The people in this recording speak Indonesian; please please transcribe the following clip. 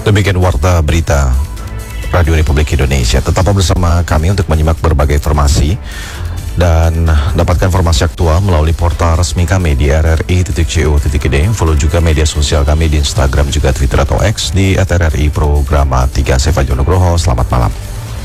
Demikian warta berita Radio Republik Indonesia. Tetap bersama kami untuk menyimak berbagai informasi dan dapatkan informasi aktual melalui portal resmi kami di rri.co.id. Follow juga media sosial kami di Instagram juga Twitter atau X di @rri Programa 3. Saya Fajar Nugroho. Selamat malam.